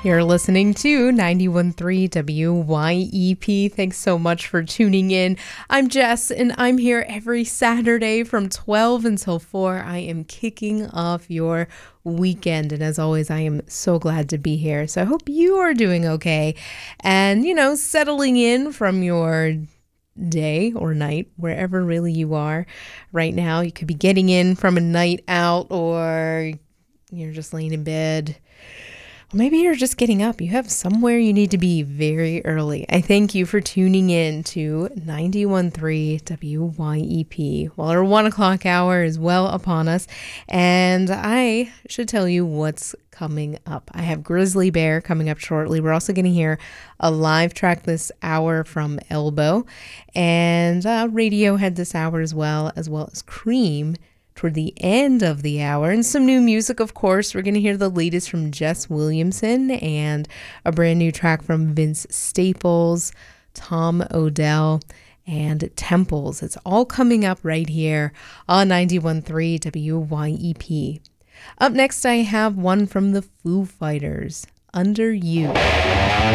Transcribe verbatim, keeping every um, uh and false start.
You're listening to ninety-one point three W Y E P. Thanks so much for tuning in. I'm Jess, and I'm here every Saturday from twelve until four. I am kicking off your weekend, and as always, I am so glad to be here. So I hope you are doing okay and, you know, settling in from your day or night, wherever really you are right now. You could be getting in from a night out, or you're just laying in bed. Maybe you're just getting up. You have somewhere you need to be very early. I thank you for tuning in to ninety-one point three W Y E P. Well, our one o'clock hour is well upon us, and I should tell you what's coming up. I have Grizzly Bear coming up shortly. We're also going to hear a live track this hour from Elbow, and uh, Radiohead this hour as well, as well as Cream toward the end of the hour, and some new music, of course. We're going to hear the latest from Jess Williamson and a brand new track from Vince Staples, Tom Odell, and Temples. It's all coming up right here on ninety-one point three W Y E P. Up next, I have one from the Foo Fighters, Under You.